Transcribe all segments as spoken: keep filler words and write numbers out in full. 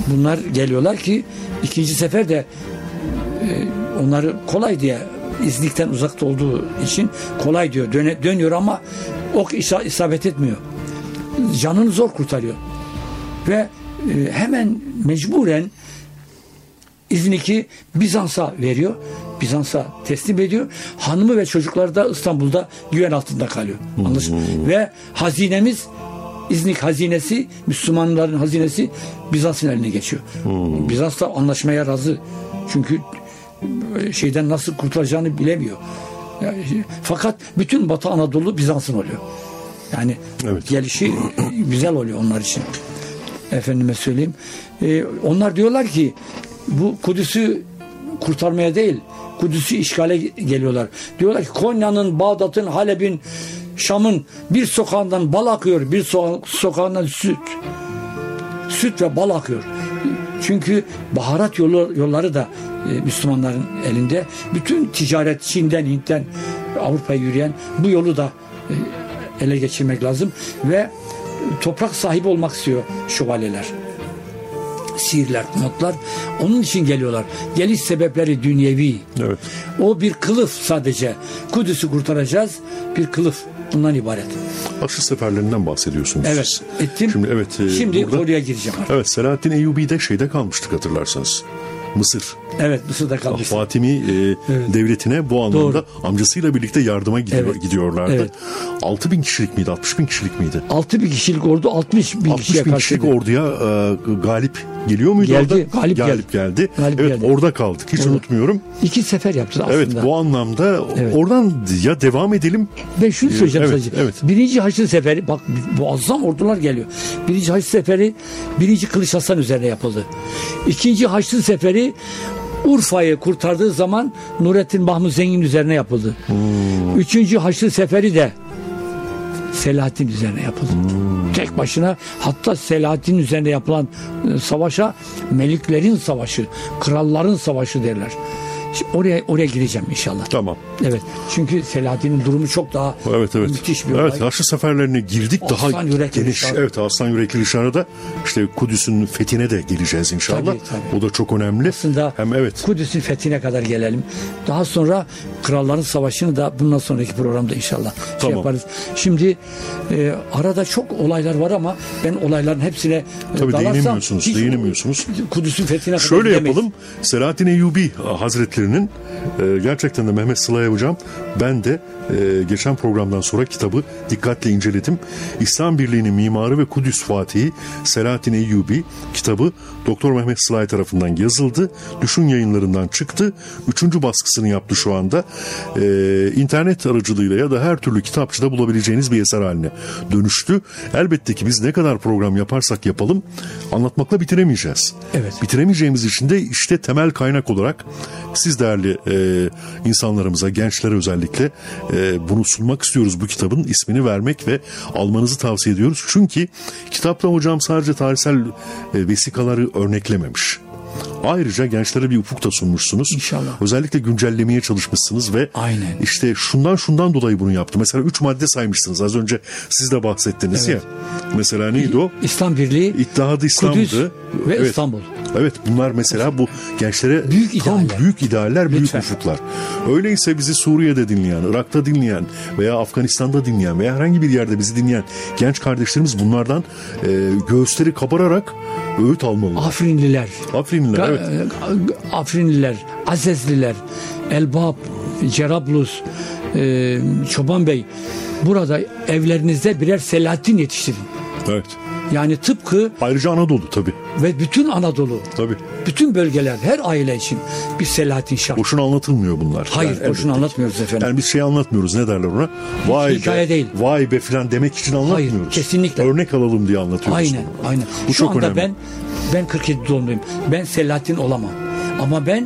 bunlar geliyorlar ki ikinci sefer de e, onları kolay diye, İznik'ten uzakta olduğu için kolay diyor. Döne, dönüyor ama ok isa, isabet etmiyor. Canını zor kurtarıyor. Ve e, hemen mecburen İznik'i Bizans'a veriyor. Bizans'a teslim ediyor. Hanımı ve çocukları da İstanbul'da güven altında kalıyor. Anlaşıldı. Hmm. Ve hazinemiz, İznik hazinesi, Müslümanların hazinesi Bizans'ın eline geçiyor. Hmm. Bizans da anlaşmaya razı. Çünkü şeyden nasıl kurtulacağını bilemiyor. Yani, fakat bütün Batı Anadolu Bizans'ın oluyor. Yani evet. Gelişi güzel oluyor onlar için. Efendime söyleyeyim. Ee, onlar diyorlar ki bu Kudüs'ü kurtarmaya değil, Kudüs'ü işgale geliyorlar. Diyorlar ki Konya'nın, Bağdat'ın, Halep'in, Şam'ın bir sokağından bal akıyor, bir so- sokağından süt. Süt ve bal akıyor. Çünkü baharat yolu, yolları da e, Müslümanların elinde. Bütün ticaret Çin'den, Hint'ten Avrupa'ya yürüyen bu yolu da e, ele geçirmek lazım. Ve toprak sahibi olmak istiyor şövalyeler. Sihirler, notlar. Onun için geliyorlar. Geliş sebepleri dünyevi. Evet. O bir kılıf sadece. Kudüs'ü kurtaracağız. Bir kılıf. Bundan ibaret. Haçlı seferlerinden bahsediyorsunuz evet, siz. Ettim. Şimdi evet. E, Şimdi burada, konuya gireceğim artık. Evet, Selahaddin Eyyubi'de şeyde kalmıştık hatırlarsanız. Mısır. Evet, Mısır'da kalmıştık. Fatimi e, evet. devletine bu anlamda Doğru. amcasıyla birlikte yardıma gidiyor, evet. gidiyorlardı. Evet. altı bin kişilik miydi? altmış bin kişilik miydi? altı bin kişilik ordu altmış bin kişiye altmış bin kişilik orduya e, galip geliyor muydu geldi, orada? Galip, galip geldi. geldi. Galip evet, geldi. orada kaldık. Hiç orada. unutmuyorum. İki sefer yaptı aslında. Evet, bu anlamda evet. oradan ya devam edelim. Ben şunu söyleyeceğim evet, sadece. Evet. Birinci Haçlı Seferi, bak muazzam ordular geliyor. Birinci Haçlı Seferi birinci Kılıç Hasan üzerine yapıldı. İkinci Haçlı Seferi Urfa'yı kurtardığı zaman Nurettin Mahmud Zengin üzerine yapıldı. Hmm. Üçüncü Haçlı Seferi de Selahaddin üzerine yapıldı. Hmm. Tek başına, hatta Selahaddin üzerine yapılan savaşa Meliklerin Savaşı, Kralların Savaşı derler. Şimdi oraya oraya gireceğim inşallah. Tamam. Evet. Çünkü Selahaddin'in durumu çok daha evet, evet. müthiş bir olay. Evet, Haçlı seferlerine girdik. Aslan daha geniş. Evet, Aslan Yürekli Nişanı'da işte Kudüs'ün fethine de geleceğiz inşallah. Tabii, tabii. O da çok önemli. Aslında hem evet. Kudüs'ün fethine kadar gelelim. Daha sonra Kralların Savaşı'nı da bundan sonraki programda inşallah tamam. şey yaparız. Şimdi e, arada çok olaylar var ama ben olayların hepsine tabii dalarsam değinemiyorsunuz. Değinemiyorsunuz. Kudüs'ün fethine kadar şöyle gidemeyiz. yapalım. Selahaddin Eyyubi Hazretleri E, gerçekten de Mehmet Sıla'ya hocam, ben de e, geçen programdan sonra kitabı dikkatle inceledim. İslam Birliği'nin mimarı ve Kudüs Fatihi Selahaddin Eyyubi kitabı Doktor Mehmet Sıla tarafından yazıldı. Düşün Yayınlarından çıktı. Üçüncü baskısını yaptı şu anda. E, internet aracılığıyla ya da her türlü kitapçıda bulabileceğiniz bir eser haline dönüştü. Elbette ki biz ne kadar program yaparsak yapalım anlatmakla bitiremeyeceğiz. Evet. Bitiremeyeceğimiz için de işte temel kaynak olarak siz değerli e, insanlarımıza, gençlere özellikle e, bunu sunmak istiyoruz. Bu kitabın ismini vermek ve almanızı tavsiye ediyoruz. Çünkü kitapta hocam sadece tarihsel e, vesikaları örneklememiş. Ayrıca gençlere bir ufuk da sunmuşsunuz. İnşallah. Özellikle güncellemeye çalışmışsınız ve aynen. işte şundan şundan dolayı bunu yaptı. Mesela üç madde saymışsınız. Az önce siz de bahsettiniz evet. ya. Mesela neydi o? İslam Birliği, İttihat-ı İslam'dı. Kudüs ve evet. İstanbul. Evet, bunlar mesela bu gençlere büyük tam idealler. büyük idealler, büyük Lütfen. ufuklar. Öyleyse bizi Suriye'de dinleyen, Irak'ta dinleyen veya Afganistan'da dinleyen veya herhangi bir yerde bizi dinleyen genç kardeşlerimiz bunlardan e, göğüsleri kabararak öğüt almalılar. Afrinliler. Afrinliler, Ga- evet. Afrinliler, Azezliler, Elbap, Cerablus, e, Çoban Bey. Burada evlerinizde birer Selahaddin yetiştirin. Evet. Yani tıpkı ayrıca Anadolu tabii. Ve bütün Anadolu. Tabii. Bütün bölgeler, her aile için bir Selahaddin şart. Boşuna anlatılmıyor bunlar. Hayır, yani boşuna anlatmıyoruz efendim. Yani biz şey anlatmıyoruz, ne derler ona? Vay hikaye be, değil. Vay be filan demek için anlatmıyoruz. Hayır, kesinlikle. Örnek alalım diye anlatıyoruz. Aynen, bunu. aynen. Bu Şu çok anda önemli. ben ben kırk yedi doğumluyum. Ben Selahaddin olamam. Ama ben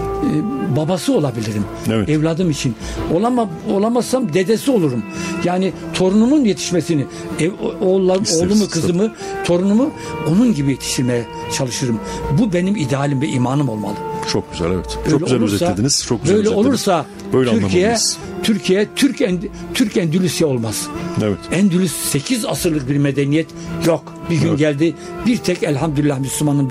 e, babası olabilirim. Evet. Evladım için. Olama, olamazsam dedesi olurum. Yani torunumun yetişmesini, ev, oğullar, İsteriz, oğlumu, kızımı, torunumu onun gibi yetiştirmeye çalışırım. Bu benim idealim ve imanım olmalı. Çok güzel, evet. Böyle çok güzel olursa, özetlediniz. Çok güzel böyle özetlediniz. olursa böyle Türkiye Türkiye Türk End, Türk Endülüsya olmaz. Evet. Endülüs sekiz asırlık bir medeniyet yok. Bir gün evet. geldi. Bir tek elhamdülillah Müslümanın